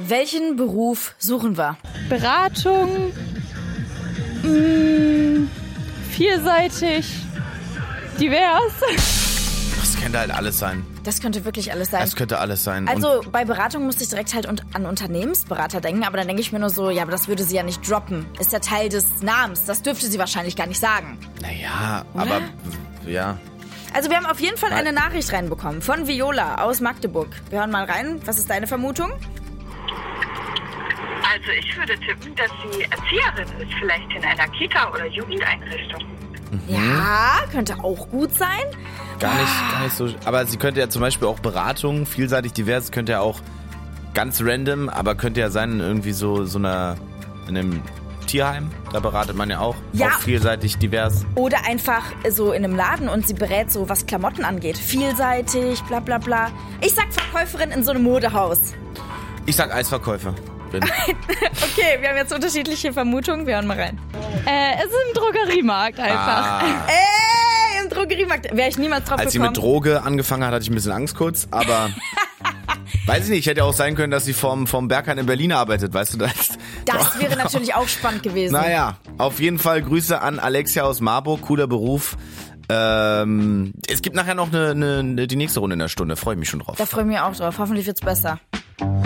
Welchen Beruf suchen wir? Beratung, vielseitig, divers. Das könnte halt alles sein. Das könnte wirklich alles sein. Das könnte alles sein. Also bei Beratung musste ich direkt halt an Unternehmensberater denken, aber dann denke ich mir nur so, ja, aber das würde sie ja nicht droppen. Ist ja Teil des Namens, das dürfte sie wahrscheinlich gar nicht sagen. Naja, Oder? aber ja. Also wir haben auf jeden Fall eine Nachricht reinbekommen von Viola aus Magdeburg. Wir hören mal rein, was ist deine Vermutung? Also ich würde tippen, dass sie Erzieherin ist, vielleicht in einer Kita oder Jugendeinrichtung. Ja, könnte auch gut sein. Gar nicht so. Aber sie könnte ja zum Beispiel auch Beratung, vielseitig divers, könnte ja auch ganz random, aber könnte ja sein, irgendwie so in einem Tierheim, da beratet man ja auch. Ja. Auch vielseitig divers. Oder einfach so in einem Laden und sie berät so, was Klamotten angeht. Vielseitig, bla bla bla. Ich sag Verkäuferin in so einem Modehaus. Ich sag Eisverkäufer. Okay, wir haben jetzt unterschiedliche Vermutungen. Wir hören mal rein. Es ist ein Drogeriemarkt einfach. Im Drogeriemarkt wäre ich niemals drauf Als sie gekommen. mit Droge angefangen hat, hatte ich ein bisschen Angst kurz, aber weiß ich nicht, hätte ja auch sein können, dass sie vom Berghain in Berlin arbeitet, weißt du das? Das wäre natürlich auch spannend gewesen. Naja, auf jeden Fall Grüße an Alexia aus Marburg, cooler Beruf. Es gibt nachher noch die nächste Runde in der Stunde, freue ich mich schon drauf. Da freue ich mich auch drauf. Hoffentlich wird's besser.